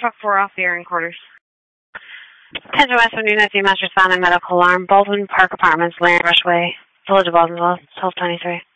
Truck 4 off the airing quarters. Attention West 119, Master Responding Medical Alarm, Baldwin Park Apartments, Larry Rushway, Village of Baldwinsville, 1223.